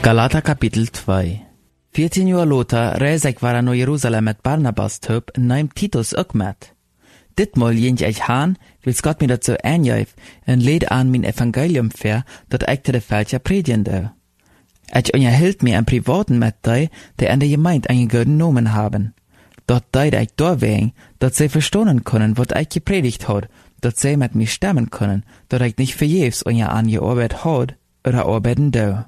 Galater Kapitel 2. 14 Jahre later reis ik naar Jerusalem met Barnabas töp en neem Titus ook met. Ditmal ging ich haan, wils Gott mir dazu aangeeft en leed aan mijn evangelium ver, dat ik te de Fälscher predigen. Ich unterhielt mir einen privaten mit die an der Gemeinde einen guten Namen haben. Dort deid ich durchwegen, dass sie verstehen können, was ich gepredigt hat, dass sie mit mir stemmen können, dass ich nicht vergebens angearbeitet hat oder arbeiten do.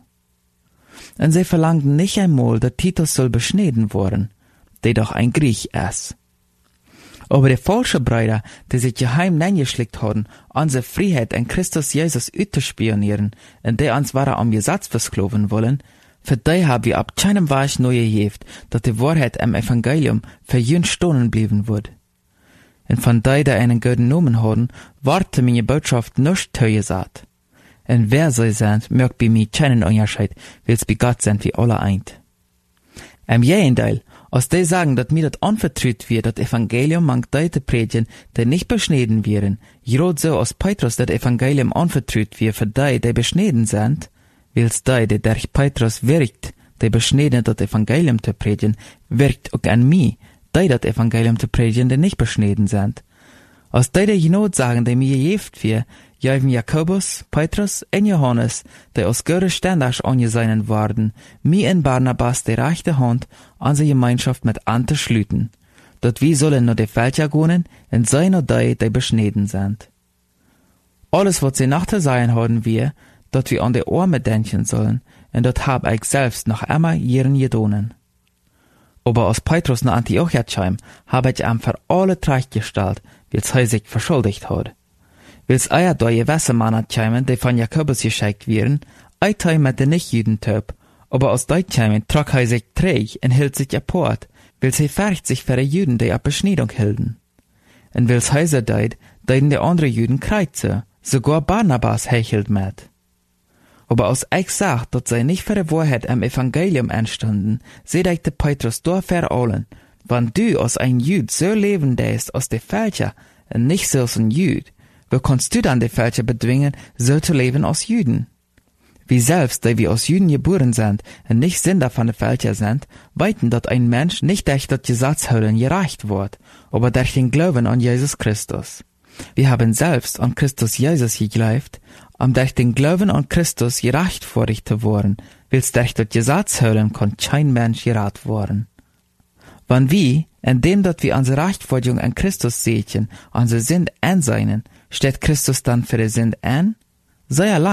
Und sie verlangten nicht einmal, dass Titus soll beschnitten worden, der doch ein Griech ist. Aber die falsche Brüder, die sich geheim eingeschlickt haben, unsere Freiheit in Christus Jesus auszuspionieren, und die uns waren am Gesetz versklaven wollen, für die haben wir ab keinem Weise neu geheft, dass die Wahrheit im Evangelium für jüngst stohlen bleiben wird. Und von die einen guten Namen haben, warte meine Botschaft nicht zugesagt. Und wer sie sind, mögt bei mir keinen Unterschied, weil sie bei Gott sind wie alle eint. Im Gegenteil, als die sagen, dass mir das anvertraut wird, das Evangelium mang die zu predigen, die nicht beschnitten wären, gerade so als Petrus das Evangelium anvertraut wird für die beschnitten sind, wils die durch Petrus wirkt, die beschnitten das Evangelium zu predigen, wirkt auch an mich, die das Evangelium zu predigen, die nicht beschnitten sind. Als die genau sagen, die mir gegeben wird, geben Jakobus, Petrus und Johannes, die aus Gottes Standard angesehen worden, mir und Barnabas die rechte Hand an die Gemeinschaft mit anzuschließen, dort wir sollen nur die Fälscher gehen und sei nur die beschnitten sind. Alles, was sie nach zu sagen haben wir, dort wir an die Arme denken sollen, und dort hab ich selbst noch einmal ihren gedonen. Aber als Petrus nach Antiochia kam, habe ich ihm für alle Recht gestellt, wils er sich verschuldigt hat. Wils eier da gewisse Männer kämen, die von Jakobus geschickt wären, ei mit den Nicht-Juden töp, aber aus dort kämen, trug er sich träg und hielt sich apart, wils er färcht sich für die Juden, die ab Beschneidung hielten. Und wils er so deid, deiden die anderen Juden kreuze, sogar Barnabas hechelt mit. Aber aus ich sagt, dass sie nicht für die Wahrheit im Evangelium anstanden, seht ich de Petrus durch für allen, wenn du als ein Jüd so leben lässt als die Fälscher und nicht so als ein Jüd, wo kannst du dann die Fälscher bedwingen, so zu leben als Jüden? Wie selbst, die wir als Jüden geboren sind und nicht Sünder von den Fälscher sind, weiten, dass ein Mensch nicht durch das Gesetzholen gerecht wird, aber durch den Glauben an Jesus Christus. Wir haben selbst an Christus Jesus geglaubt, um durch den Glauben an Christus gerecht vor dich zu werden, wils durch das Gesetzholen kann kein Mensch gerecht werden. Wenn wir, indem dat wir unsere Rechtfertigung an Christus sehen, unsere Sünd ansehen, steht Christus dann für die Sünd an? Sei allein